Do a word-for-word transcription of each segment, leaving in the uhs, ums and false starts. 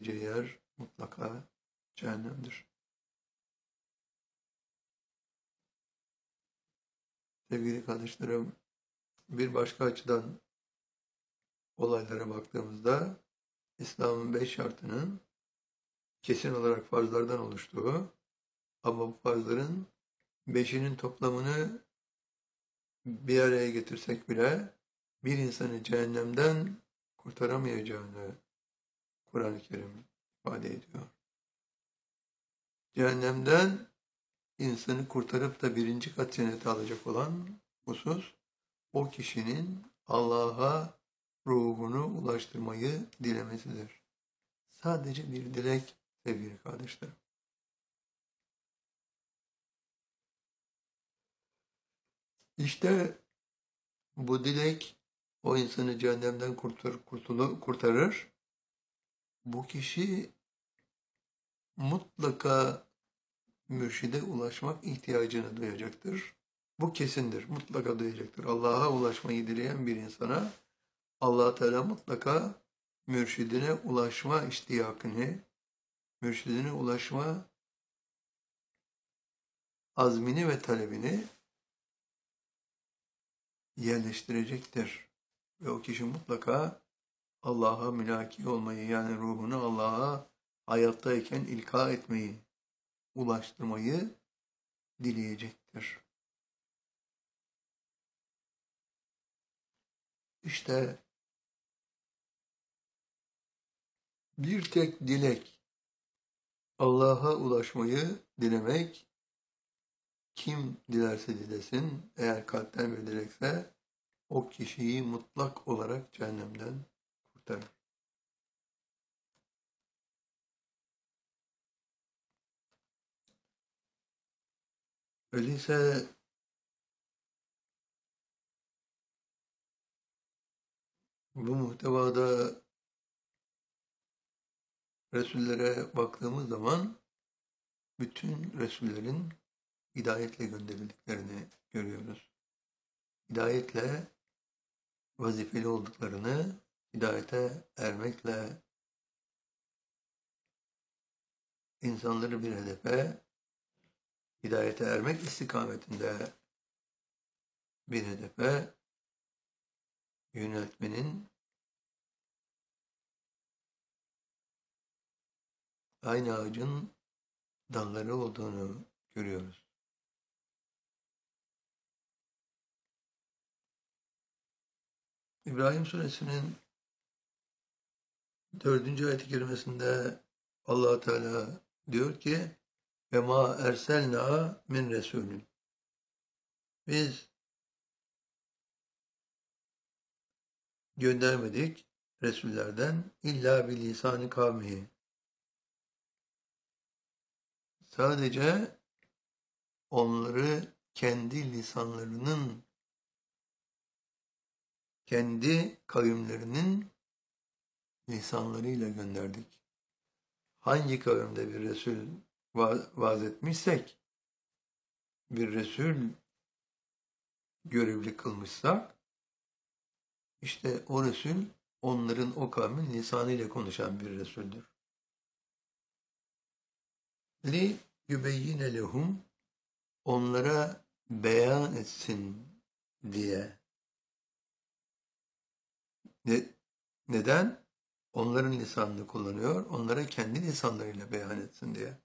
gideceği yer mutlaka cehennemdir. Sevgili kardeşlerim, bir başka açıdan olaylara baktığımızda İslam'ın beş şartının kesin olarak farzlardan oluştuğu ama bu farzların beşinin toplamını bir araya getirsek bile bir insanı cehennemden kurtaramayacağını Kur'an-ı Kerim ifade ediyor. Cehennemden insanı kurtarıp da birinci kat cennete alacak olan husus, o kişinin Allah'a ruhunu ulaştırmayı dilemesidir. Sadece bir dilek sevgili kardeşlerim. İşte bu dilek o insanı cehennemden kurtar, kurtulu, kurtarır. Bu kişi mutlaka mürşide ulaşmak ihtiyacını duyacaktır. Bu kesindir. Mutlaka duyacaktır. Allah'a ulaşmayı dileyen bir insana Allah Teala mutlaka mürşidine ulaşma iştiyakını, mürşidine ulaşma azmini ve talebini yerleştirecektir. Ve o kişi mutlaka Allah'a mülaki olmayı, yani ruhunu Allah'a hayattayken ilka etmeyi, ulaştırmayı dileyecektir. İşte bir tek dilek, Allah'a ulaşmayı dilemek, kim dilerse dilesin, eğer kalpten bir dilekse, o kişiyi mutlak olarak cehennemden kurtarır. Öyleyse bu muhtevada Resullere baktığımız zaman bütün Resullerin hidayetle gönderildiklerini görüyoruz. Hidayetle vazifeli olduklarını, hidayete ermekle insanları bir hedefe, hidayete ermek istikametinde bir hedefe yöneltmenin aynı ağacın dalları olduğunu görüyoruz. İbrahim Suresinin dördüncü ayet-i kerimesinde Allah Teala diyor ki: "Ve ma erselna min resulün." Biz göndermedik Resullerden illa bir lisan-ı kavmihi. Sadece onları kendi lisanlarının, kendi kavimlerinin lisanlarıyla gönderdik. Hangi kavimde bir Resul vaaz etmişsek, bir Resul görevli kılmışsak, işte o Resul onların, o kavmin lisanıyla konuşan bir Resul'dür. Li yübeyyine lehum, onlara beyan etsin diye. Ne, neden? Onların lisanını kullanıyor, onlara kendi lisanlarıyla beyan etsin diye.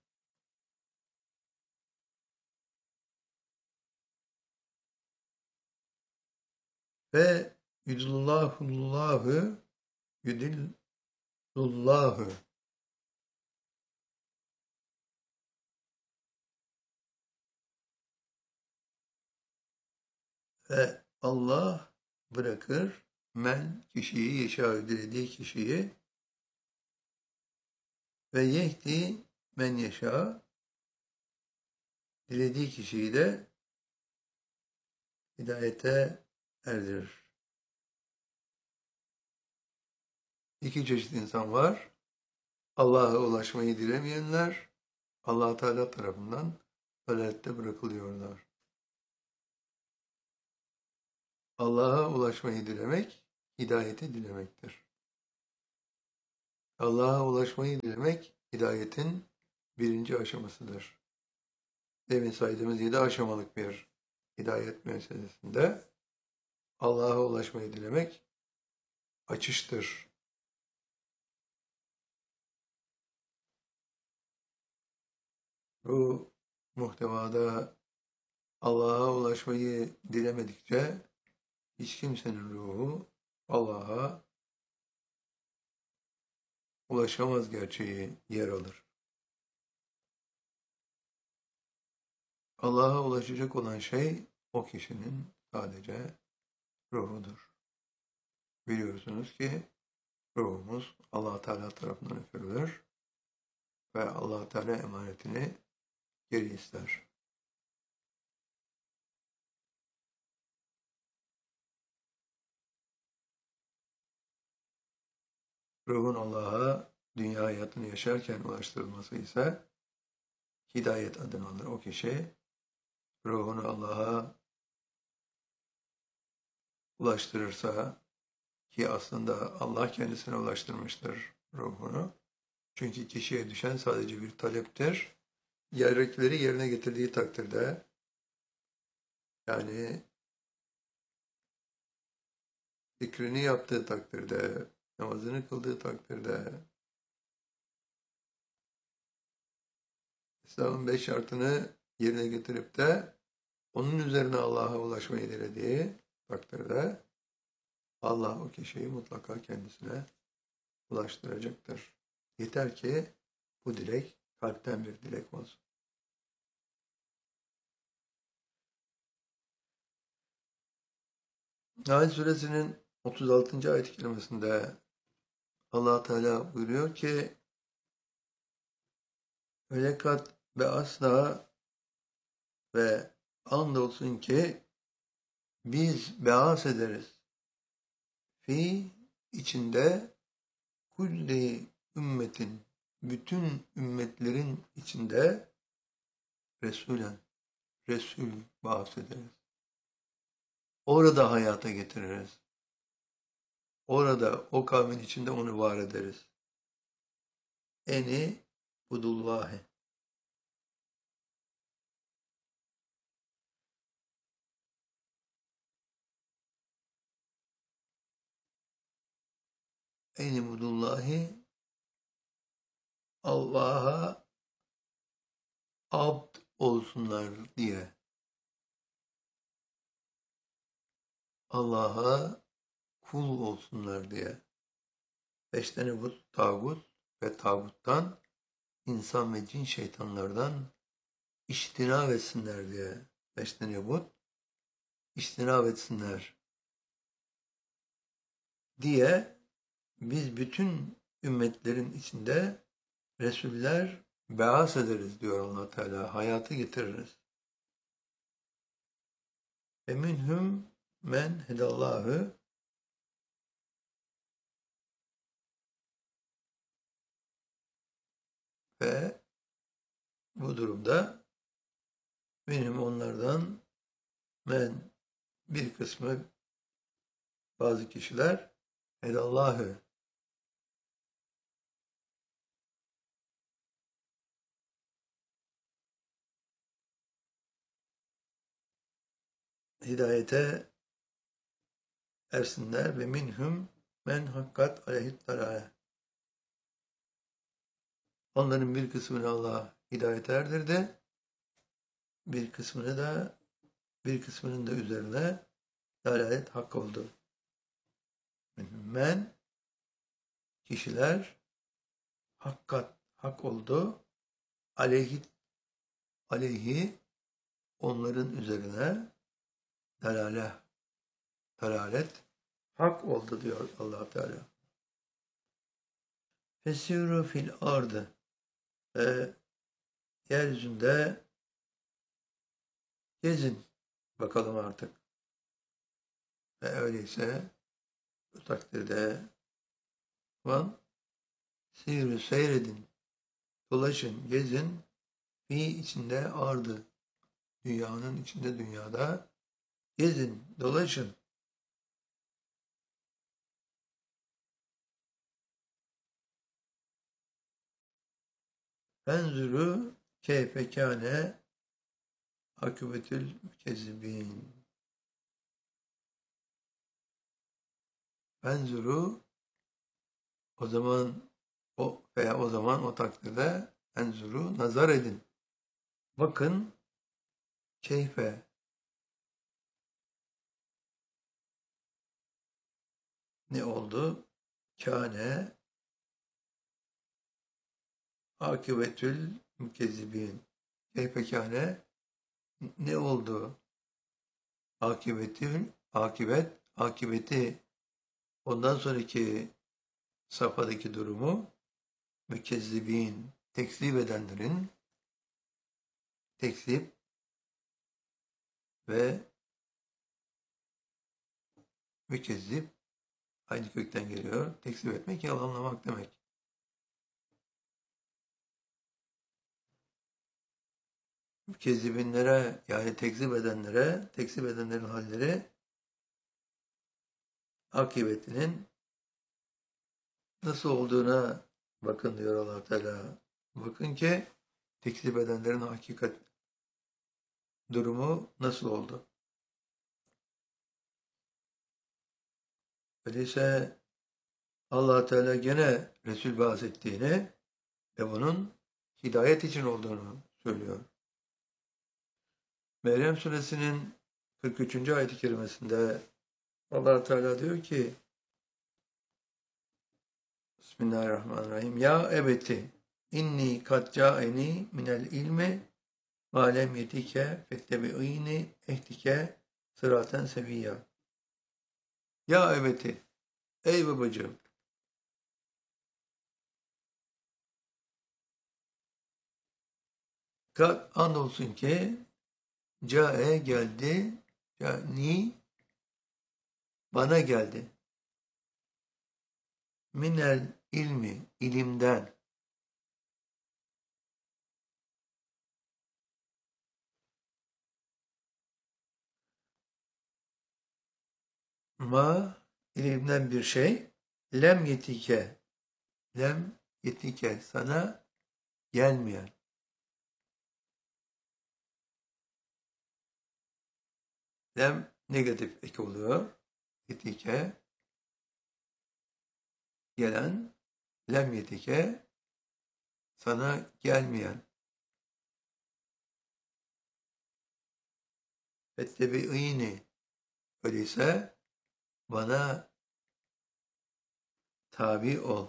Ve yudullahu yudillullahu, ve Allah bırakır men kişiyi, yaşa dilediği kişiyi, ve yehdi men yaşa, dilediği kişiyi de hidayete erdirir. İki çeşit insan var. Allah'a ulaşmayı dilemeyenler, Allah Teala tarafından dalalette bırakılıyorlar. Allah'a ulaşmayı dilemek, hidayeti dilemektir. Allah'a ulaşmayı dilemek hidayetin birinci aşamasıdır. Demin saydığımız yedi aşamalık bir hidayet meselesinde Allah'a ulaşmayı dilemek açıştır. Bu muhtevada Allah'a ulaşmayı dilemedikçe hiç kimsenin ruhu Allah'a ulaşamaz gerçeği yer alır. Allah'a ulaşacak olan şey o kişinin sadece ruhudur. Biliyorsunuz ki ruhumuz Allah Teala tarafından üfürülür ve Allah Teala emanetini geri ister. Ruhun Allah'a dünya hayatını yaşarken ulaştırılması ise hidayet adını alır. O kişi ruhunu Allah'a ulaştırırsa, ki aslında Allah kendisine ulaştırmıştır ruhunu. Çünkü kişiye düşen sadece bir taleptir. Gerekleri yerine getirdiği takdirde, yani zikrini yaptığı takdirde, namazını kıldığı takdirde, İslam'ın beş şartını yerine getirip de onun üzerine Allah'a ulaşmayı dilediği takdirde Allah o kişiyi mutlaka kendisine ulaştıracaktır. Yeter ki bu dilek kalpten bir dilek olsun. Nahl suresinin otuz altıncı ayet-i kerimesinde Allah Teala buyuruyor ki velekat ve asla ve andolsun ki biz beas ederiz. Fi içinde kulli ümmetin, bütün ümmetlerin içinde Resulen, Resul bahsederiz. Orada hayata getiririz. Orada o kavmin içinde onu var ederiz. Eni budullahi. Eni budullahi Allah'a abd olsunlar diye. Allah'a kul olsunlar diye. Beşteni bu tağut ve tağuttan insan ve cin şeytanlardan iştinab etsinler diye. Beşteni bu iştinab etsinler diye biz bütün ümmetlerin içinde Resuller beas ederiz diyor Allah Teala. Hayatı getiririz. Ve minhum men hedallahu ve bu durumda benim onlardan men bir kısmı bazı kişiler hedallahu hidayete ersinler ve minhum men hakkat aleyhit dalale. Onların bir kısmını Allah hidayete erdirdi. Bir kısmını da bir kısmının da üzerine dalalet hak oldu. Men kişiler hakkat hak oldu. Aleyhi aleyhi onların üzerine dalale dalalet hak oldu diyor Allah Teala. Fesiru fil ardı ve yeryüzünde gezin bakalım artık. Ve öyleyse bu takdirde van seyri seyredin, dolaşın, gezin, fi içinde ardı, dünyanın içinde dünyada gezin, dolaşın. Enzuru keyfe kâne akıbetül mükezzibin. Enzuru o zaman o veya o zaman o takdirde enzuru nazar edin. Bakın keyfe ne oldu? Kâne akıbetül mükezzibin. Keyfe kâne ne oldu? Akıbetül akibet akibeti ondan sonraki safhadaki durumu mükezzibin tekzip edenlerin tekzip ve mükezzip aynı kökten geliyor. Tekzip etmek, yalanlamak demek. Mükezzibinlere yani tekzip edenlere, tekzip edenlerin halleri akıbetinin nasıl olduğuna bakın diyor Allah Teala. Bakın ki tekzip edenlerin hakikat durumu nasıl oldu? Öyleyse Allah Teala gene Resul bahsettiğini ve bunun hidayet için olduğunu söylüyor. Meryem suresinin kırk üçüncü ayet-i kerimesinde Allah Teala diyor ki Bismillahirrahmanirrahim. Ya ebeti inni kad ca'eni minel ilmi ma lem yetike fettebi'ini ehtike sıraten seviyya. Ya ebeti, ey babacığım, kad andolsun ki ca'e geldi, ni bana geldi. Minel ilmi, ilimden. Ma, ilimden bir şey. Lem yetike, lem yetike, sana gelmeyen. Lem negatif eki oluyor. Yetike, gelen, lem yetike, sana gelmeyen. Fettebi'ini, öyleyse bana tabi ol.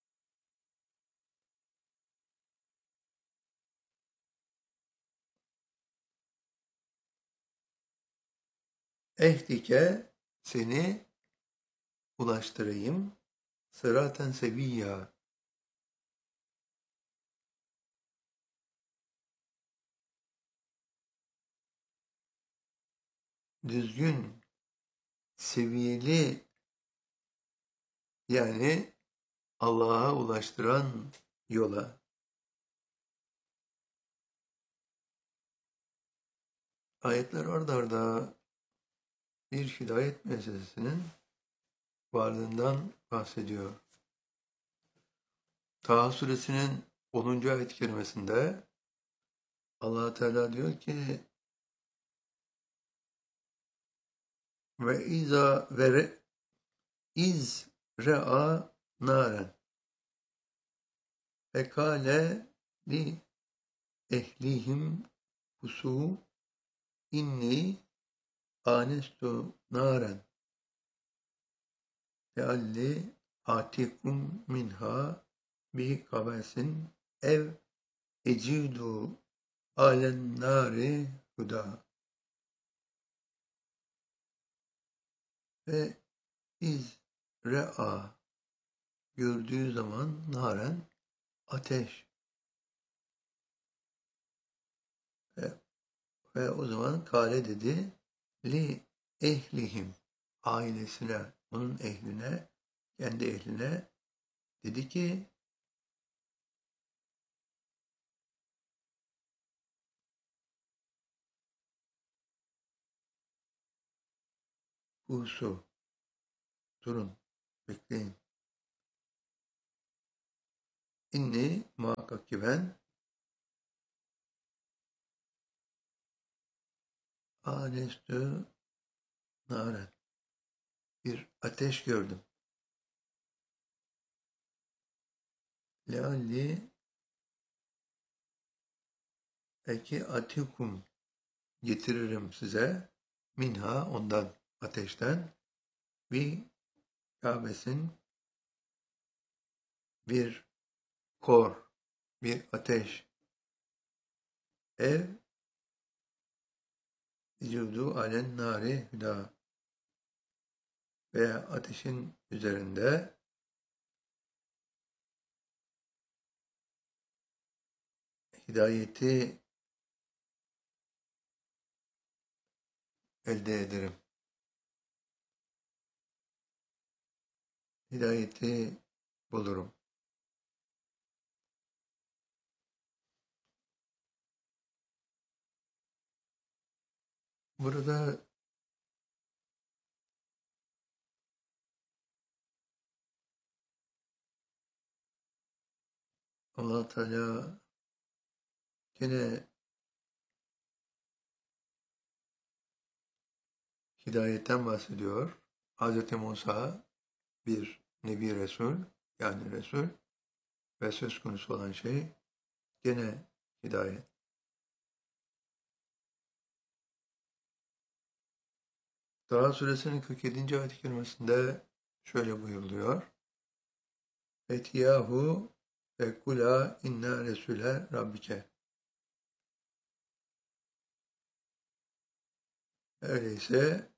Ehdike, seni ulaştırayım. Sıraten seviyya, düzgün, seviyeli, yani Allah'a ulaştıran yola. Ayetler arda arda bir hidayet meselesinin varlığından bahsediyor. Taha suresinin onuncu ayet-i kerimesinde Allah Teala diyor ki ve iza ve iz re'a naren ve kâle li ehlihim husu inni anestu naren lealli atikum minha bi kabesin ev ecidu alen nari huda ve iz re'a gördüğü zaman naren ateş ve, ve o zaman kâle dedi li ehlihim ailesine, onun ehline, kendi ehline dedi ki husu, durun, bekleyin. İnni muhakkak ki ben Anestü naren. Bir ateş gördüm. Lealli eki atikum getiririm size minha ondan ateşten bir kabesin bir kor bir ateş ev vücudu alen nari hüda veya ateşin üzerinde hidayeti elde ederim. Hidayeti bulurum. Burada Allah Teala yine hidayetten bahsediyor. Hz. Musa bir Nebi Resul yani Resul ve söz konusu olan şey gene hidayet. Daha suresinin kırk yedinci ayet-i kerimesinde şöyle buyuruluyor. Etiyahu ve kula inna resule rabbike. Öyleyse